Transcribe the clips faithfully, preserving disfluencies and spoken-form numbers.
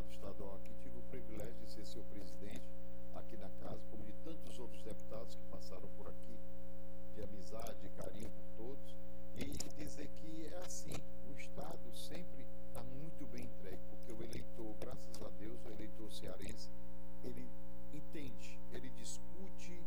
deputado estadual aqui, tive o privilégio de ser seu presidente aqui na casa, como de tantos outros deputados que passaram por aqui, de amizade, de carinho por todos, e dizer que é assim, o Estado sempre está muito bem entregue, porque o eleitor, graças a Deus, o eleitor cearense, ele entende, ele discute,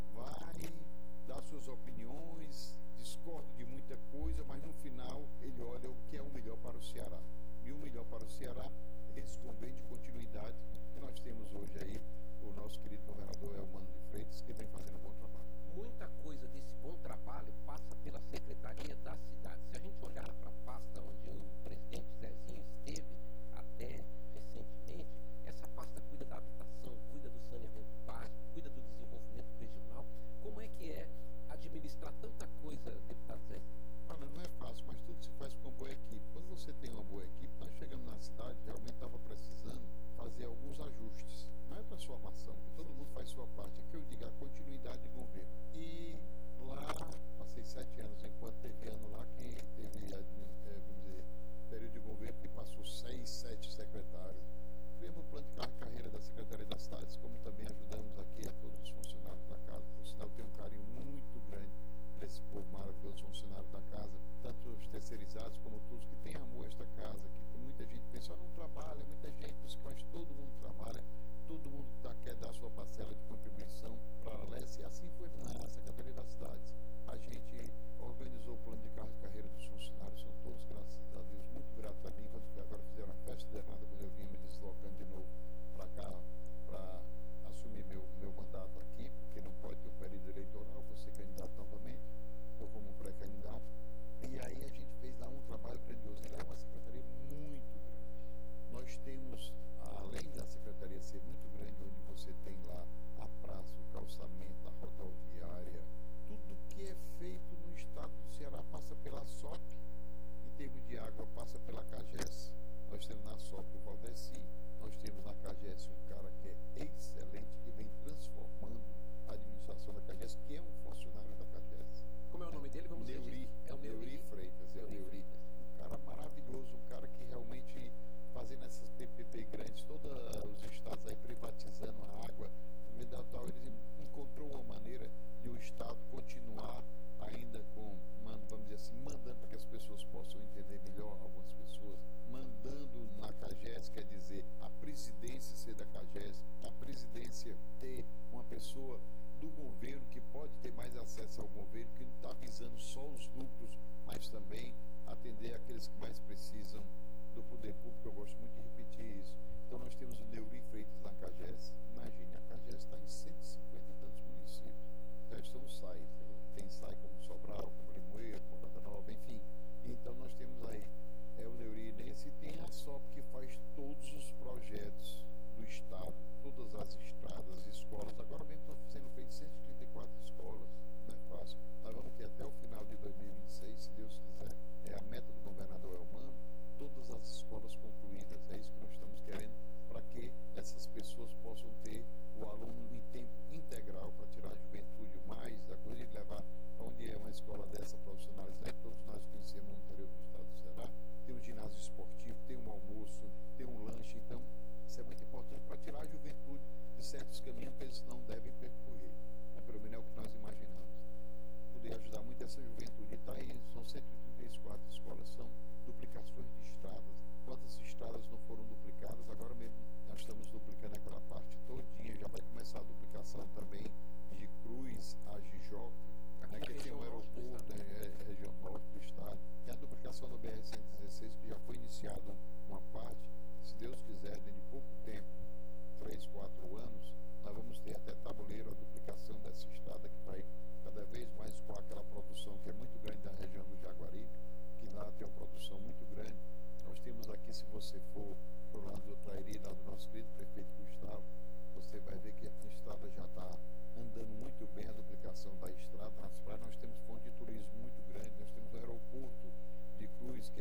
vai dar suas opiniões, discorda de muita coisa, mas no final ele olha o que é o melhor para o Ceará. E o melhor para o Ceará é esse convênio de continuidade que nós temos hoje aí, o nosso querido governador Elmano de Freitas, que vem fazendo um bom trabalho. Muita coisa desse bom trabalho passa pela Secretaria da Cidade. Se a gente olhar para a pasta onde o presidente Zezinho esteve até recentemente, essa pasta cuida da habitação, cuida do saneamento básico, cuida do desenvolvimento regional. Como é que é administrar tanta coisa, deputado Zezinho? Olha, não é fácil, mas tudo se faz com uma boa equipe. Quando você tem uma boa equipe, nós chegamos na cidade, realmente estava precisando fazer alguns ajustes. Não é transformação, porque todo mundo faz sua parte. É que eu digo a continuidade de governo. E lá, passei sete anos, enquanto teve ano lá que teve, é, vamos dizer, período de governo que passou seis, sete secretários. Criamos o plano de carreira da Secretaria das Cidades, como também ajudamos aqui a todos os funcionários da casa. Por sinal, eu tenho um carinho muito grande por esse povo maravilhoso, funcionário da casa, tanto os terceirizados como todos que têm amor a esta casa, que muita gente pensa, não trabalha, muita gente, mas todo mundo trabalha, todo mundo tá, quer dar a sua parcela de contribuição para a Alessia, e assim foi na Secretaria das Cidades. A gente organizou o plano de carreira dos funcionários, são todos, graças a Deus, muito gratos a mim, quando agora fizeram a festa de nada, quando eu vim me deslocando de novo para cá, para assumir meu, meu mandato aqui, porque não pode ter um período eleitoral, vou ser candidato novamente, ou como pré-candidato. E aí a gente fez lá um trabalho grandioso. E lá é uma secretaria muito grande. Nós temos, além da secretaria ser muito grande, onde você tem lá a praça, o calçamento, a rodoviária, tudo que é feito no estado do Ceará passa pela S O P. Em termos de água, passa pela CAGES. Nós temos na S O P o Valdeci. Nós temos na CAGES um cara que é excelente, que vem transformando a administração da CAGES, que é um funcionário da CAGES. Como é o nome dele? Vamos Neuri, dizer. é o Neuri Freitas, é o Neuri. Um cara maravilhoso, um cara que realmente fazendo essas P P P grandes, todos os estados aí privatizando a água, no meio da tal, ele encontrou uma maneira de o estado continuar ainda com, vamos dizer assim, mandando para que as pessoas possam entender melhor, algumas pessoas, mandando na CAGES, quer dizer, a presidência ser da CAGES, a presidência ter uma pessoa do governo que pode ter mais acesso ao governo, que não está visando só os lucros, mas também atender aqueles que mais precisam do poder público. Eu gosto muito de repetir isso. Então nós temos o Neuri Freitas na CAGES. Imagine, a CAGES está em cento e cinquenta e tantos municípios. Já estão no S A I. Tem S A I como Sobral, como Limoeiro, como Morada Nova, enfim. Então nós temos aí é o Neuri Inense, e tem a S O P que faz todos os projetos do estado, todas as estradas, escolas. Agora mesmo estão sendo feitas cento e trinta e quatro escolas, não é fácil. Nós vamos ter até o final de dois mil e vinte e seis, se Deus quiser, é a meta do governador Elmano, todas as escolas concluídas. É isso que nós estamos querendo, para que essas pessoas possam ter o aluno em tempo integral, para tirar a juventude mais da coisa e levar onde é uma escola dessa profissionalizada. Todos nós conhecemos no interior do estado do Ceará, tem um ginásio esportivo, tem um almoço, tem um lanche. Então isso é muito importante para tirar a juventude de certos caminhos que eles não devem percorrer. É, pelo menos é o que nós imaginamos. Poder ajudar muito essa juventude. Está aí, são cento e trinta e quatro escolas, são duplicações de estradas. Quantas estradas não foram duplicadas? Agora mesmo nós estamos duplicando aquela parte todinha. Já vai começar a duplicação também de Cruz a Jijoca, né, que tem um aeroporto, é, é, região norte do estado. Tem a duplicação do B R cento e dezesseis, que já foi iniciada uma parte. Se Deus quiser, dentro de pouco tempo, três, quatro anos, nós vamos ter até Tabuleiro, a duplicação dessa estrada que vai cada vez mais com aquela produção que é muito grande da região do Jaguaribe, que lá tem uma produção muito grande. Nós temos aqui, se você for para o lado do Trairi, lá do nosso querido prefeito Gustavo, você vai ver que a estrada já está andando muito bem, a duplicação da estrada. Nas praias nós temos ponto de turismo muito grande, nós temos o aeroporto de Cruz, que